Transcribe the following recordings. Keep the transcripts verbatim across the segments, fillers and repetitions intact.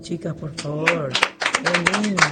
chicas, por favor. Qué lindo.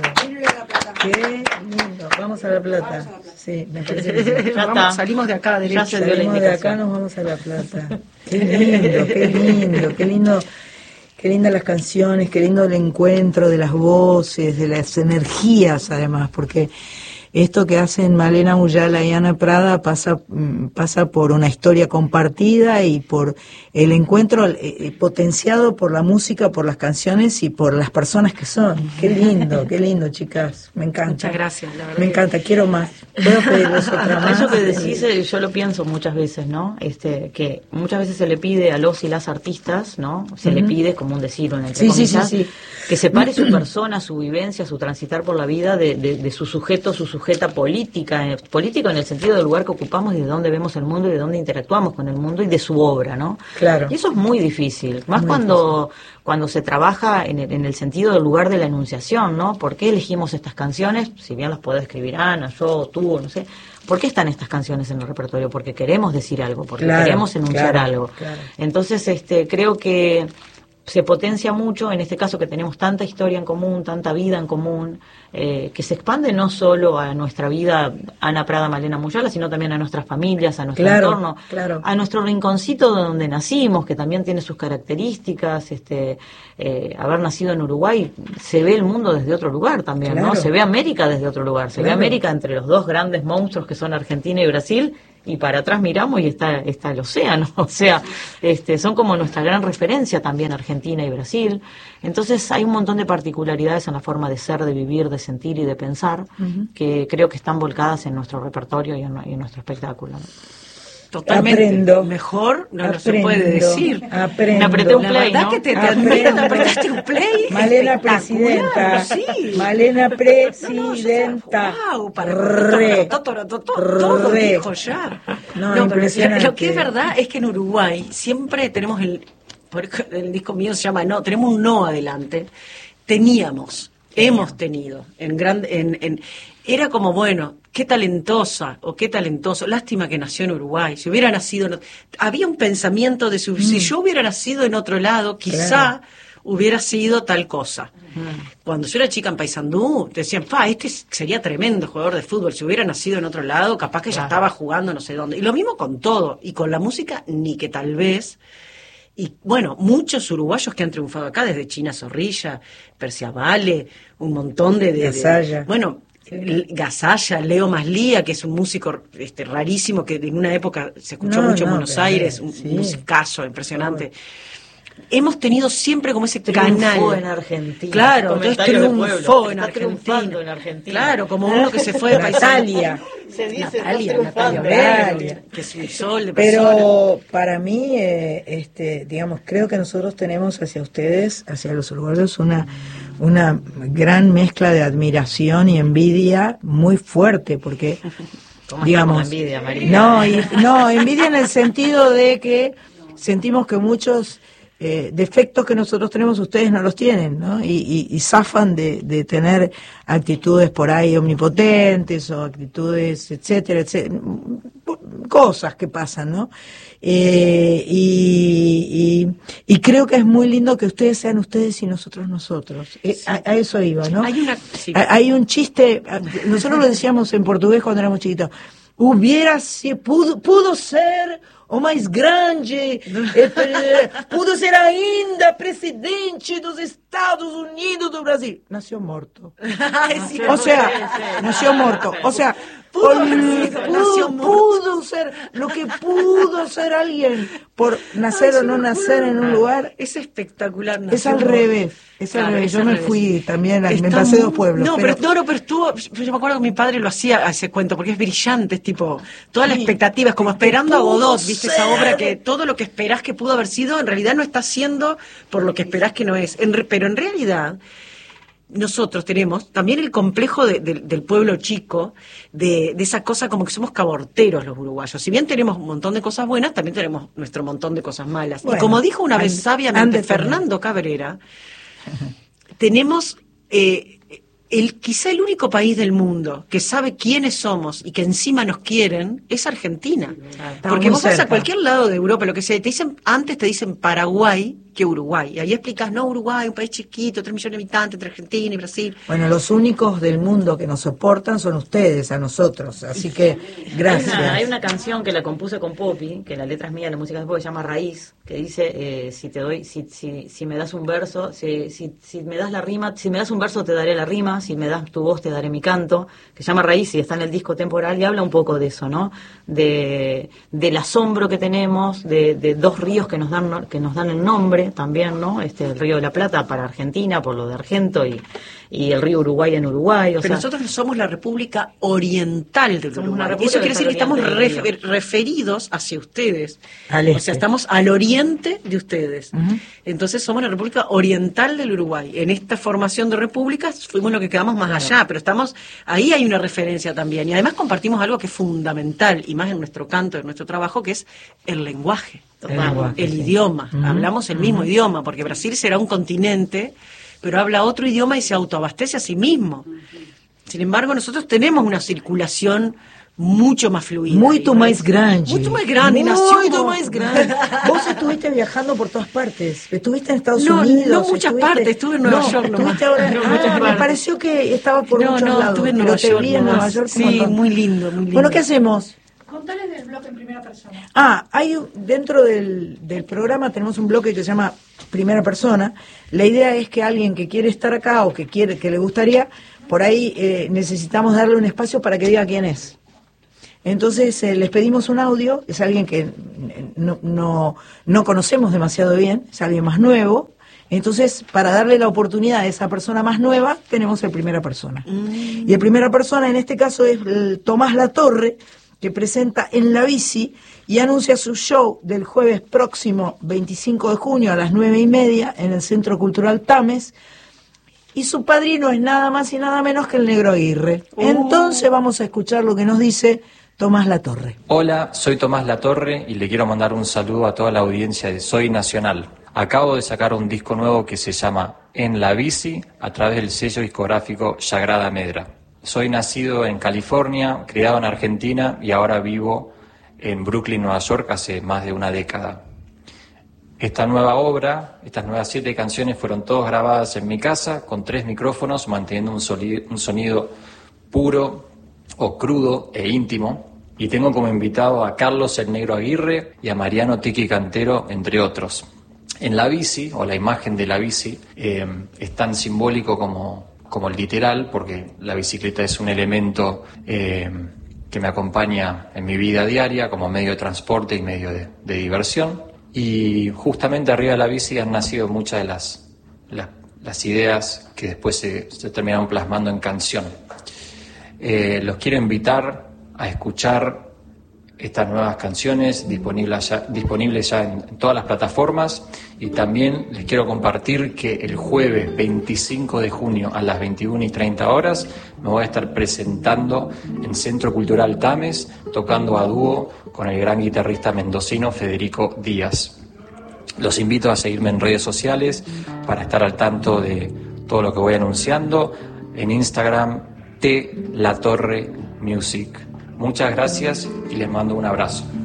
Qué lindo. Vamos a La Plata. Sí, me parece que sí. Ya está. Salimos de acá, derecho. Salimos de acá, nos vamos a La Plata. Qué lindo, qué lindo, qué lindo. Qué lindas las canciones, qué lindo el encuentro de las voces, de las energías además, porque esto que hacen Malena Muyala y Ana Prada pasa pasa por una historia compartida y por el encuentro eh, potenciado por la música, por las canciones y por las personas que son. Qué lindo, qué lindo, chicas. Me encanta. Muchas gracias, la verdad. Me encanta, quiero más. ¿Puedo pedirles otra más? Eso que decís, eh, yo lo pienso muchas veces, ¿no? Este, que muchas veces se le pide a los y las artistas, ¿no? Se uh-huh. le pide, como un decir, entre sí, comillas, sí, sí, sí. que separe su persona, su vivencia, su transitar por la vida de, de, de su sujeto, su sujeta política, eh, político en el sentido del lugar que ocupamos y de dónde vemos el mundo y de dónde interactuamos con el mundo y de su obra, ¿no? Claro. Y eso es muy difícil, más muy cuando difícil. cuando se trabaja en el, en el sentido del lugar de la enunciación, ¿no? ¿Por qué elegimos estas canciones? Si bien las puede escribir Ana, yo, tú, no sé. ¿Por qué están estas canciones en el repertorio? Porque queremos decir algo, porque claro, queremos enunciar claro, algo. Claro. Entonces, este, creo que se potencia mucho, en este caso que tenemos tanta historia en común, tanta vida en común, eh, que se expande no solo a nuestra vida, Ana Prada, Malena Muyala, sino también a nuestras familias, a nuestro claro, entorno, claro. a nuestro rinconcito de donde nacimos, que también tiene sus características. Este, eh, haber nacido en Uruguay, se ve el mundo desde otro lugar también, claro. ¿no? Se ve América desde otro lugar, se claro. ve América entre los dos grandes monstruos que son Argentina y Brasil, y para atrás miramos y está está el océano, o sea, este son como nuestra gran referencia también Argentina y Brasil. Entonces hay un montón de particularidades en la forma de ser, de vivir, de sentir y de pensar, uh-huh. que creo que están volcadas en nuestro repertorio y en, y en nuestro espectáculo, ¿no? Totalmente. Aprendo. Mejor no, no se Aprendo, puede decir. Aprendo. Me apreté un la play, verdad ¿no? que te, te Aprendo. apretaste un play. Malena presidenta. Sí. Malena presidenta. No, no, wow, para re, todo, todo, todo, todo re. dijo ya. No, no impresionante. Lo que es verdad es que en Uruguay siempre tenemos el, por el disco mío se llama No, tenemos un no adelante. Teníamos, hemos tenido, en gran, en, en, era como bueno. Qué talentosa o qué talentoso. Lástima que nació en Uruguay. Si hubiera nacido... En... Había un pensamiento de su... Mm. Si yo hubiera nacido en otro lado, quizá claro. hubiera sido tal cosa. Mm. Cuando yo era chica en Paysandú, decían, fa, este sería tremendo jugador de fútbol. Si hubiera nacido en otro lado, capaz que claro. ya estaba jugando no sé dónde. Y lo mismo con todo. Y con la música, ni que tal vez... Y bueno, muchos uruguayos que han triunfado acá, desde China Zorrilla, Persia Vale, un montón de... de, de bueno... Gasalla, Leo Maslía, que es un músico este, rarísimo, que en una época se escuchó no, mucho no, en Buenos Aires, un sí. musicazo impresionante. Oh. Hemos tenido siempre como ese triunfó canal. en Argentina. Claro, entonces triunfó en Argentina. en Argentina. Claro, como uno que se fue de Natalia. Se dice Natalia, Natalia, Natalia, que es un sol de persona. Pero persona. para mí, eh, este, digamos, creo que nosotros tenemos hacia ustedes, hacia los uruguayos, una una gran mezcla de admiración y envidia muy fuerte, porque ¿Cómo digamos, envidia, María? no, y, no, envidia en el sentido de que sentimos que muchos eh, defectos que nosotros tenemos ustedes no los tienen, ¿no? Y, y, y zafan de, de tener actitudes por ahí omnipotentes o actitudes, etcétera, etcétera, cosas que pasan, ¿no? Eh, y, y, y creo que es muy lindo que ustedes sean ustedes y nosotros nosotros. Eh, a, a eso iba, ¿no? Hay, una, sí. Hay un chiste, nosotros lo decíamos en portugués cuando éramos chiquitos, hubiera sido, pudo, pudo ser o mais grande, eh, pudo ser ainda presidente dos Estados Unidos do Brasil. Nació morto. sí, o sea, sí, nació morto. O sea, pudo, por, sido, pudo, pudo ser lo que pudo ser alguien por nacer Ay, o no nacer en un lugar. Es espectacular. Es al revés. Es al claro, revés. Es Yo me revés. fui también, Está me pasé dos pueblos. No, pero, pero, no, no, pero estuvo. Yo me acuerdo que mi padre lo hacía a ese cuento porque es brillante, es tipo. Toda la expectativa, es como esperando a Godot, ¿viste? Esa obra que todo lo que esperás que pudo haber sido, en realidad no está siendo por lo que esperás que no es. En, pero en realidad. Nosotros tenemos también el complejo de, de, del pueblo chico, de, de esa cosa como que somos caborteros los uruguayos. Si bien tenemos un montón de cosas buenas, también tenemos nuestro montón de cosas malas. Bueno, y como dijo una vez sabiamente Fernando Cabrera, tenemos eh, el quizá el único país del mundo que sabe quiénes somos y que encima nos quieren es Argentina. Porque vos vas a cualquier lado de Europa, lo que sea, te dicen antes te dicen Paraguay, que Uruguay. Y ahí explicas, no, Uruguay, un país chiquito, tres millones de habitantes, entre Argentina y Brasil. Bueno, los únicos del mundo que nos soportan son ustedes, a nosotros, así que gracias. Hay una, hay una canción que la compuse con Poppy, que la letra es mía, la música es de Poppy, se llama Raíz, que dice, eh, si te doy, si, si, si me das un verso, si, si, si me das la rima, si me das un verso te daré la rima, si me das tu voz te daré mi canto, que se llama Raíz y está en el disco Temporal y habla un poco de eso, ¿no? De, del asombro que tenemos, de, de dos ríos que nos dan, que nos dan el nombre también, ¿no? Este, el Río de la Plata para Argentina, por lo de Argento, y, y el río Uruguay en Uruguay. O Pero sea, nosotros somos la República Oriental del Somos Uruguay. una Y república eso quiere decir que estamos oriental del refer- referidos hacia ustedes. Al O este. sea, estamos al oriente de ustedes. Ujú. Entonces somos la República Oriental del Uruguay. En esta formación de repúblicas fuimos lo que quedamos más allá, pero estamos ahí hay una referencia también. Y además compartimos algo que es fundamental, y más en nuestro canto, en nuestro trabajo, que es el lenguaje. El lenguaje, el sí. idioma, Ujú, hablamos el mismo idioma, porque Brasil será un continente, pero habla otro idioma y se autoabastece a sí mismo. Sin embargo, nosotros tenemos una circulación mucho más fluida. Muito Y- mais grande. Mucho más grande. y nació Muito como- más grande. Vos estuviste viajando por todas partes. Estuviste en Estados No, Unidos. no muchas estuviste- partes, estuve en Nueva No, York nomás. estuviste ahora en- No, ah, muchas me partes. pareció que estaba por No, muchos no, lados. estuve en pero Nueva te York vi en nomás. Nueva York un Sí, montón. muy lindo, muy lindo. Bueno, ¿qué hacemos? Contales del bloque en primera persona. Ah, hay un- dentro del, del programa tenemos un bloque que se llama Primera Persona. La idea es que alguien que quiere estar acá o que quiere, que le gustaría, por ahí eh, necesitamos darle un espacio para que diga quién es. Entonces eh, les pedimos un audio, es alguien que eh, no, no, no conocemos demasiado bien, es alguien más nuevo. Entonces, para darle la oportunidad a esa persona más nueva, tenemos el Primera Persona. Mm. Y el Primera Persona en este caso es el Tomás Latorre, que presenta En la Bici y anuncia su show del jueves próximo veinticinco de junio a las nueve y media en el Centro Cultural Tames. Y su padrino es nada más y nada menos que el Negro Aguirre. Entonces vamos a escuchar lo que nos dice Tomás Latorre. Hola, soy Tomás Latorre y le quiero mandar un saludo a toda la audiencia de Soy Nacional. Acabo de sacar un disco nuevo que se llama En la Bici a través del sello discográfico Sagrada Medra. Soy nacido en California, criado en Argentina y ahora vivo en Brooklyn, Nueva York, hace más de una década. Esta nueva obra, estas nuevas siete canciones fueron todas grabadas en mi casa con tres micrófonos, manteniendo un, soli- un sonido puro o crudo e íntimo. Y tengo como invitado a Carlos el Negro Aguirre y a Mariano Tiki Cantero, entre otros. En la bici, o la imagen de la bici, eh, es tan simbólico como, como literal, porque la bicicleta es un elemento eh, que me acompaña en mi vida diaria como medio de transporte y medio de, de diversión. Y justamente arriba de la bici han nacido muchas de las, las, las ideas que después se, se terminaron plasmando en canción. Eh, los quiero invitar a escuchar estas nuevas canciones disponibles ya, disponibles ya en, en todas las plataformas, y también les quiero compartir que el jueves veinticinco de junio a las veintiuna y treinta horas me voy a estar presentando en Centro Cultural Tames, tocando a dúo con el gran guitarrista mendocino Federico Díaz. Los invito a seguirme en redes sociales para estar al tanto de todo lo que voy anunciando. En Instagram, T La Torre Music. Muchas gracias y les mando un abrazo.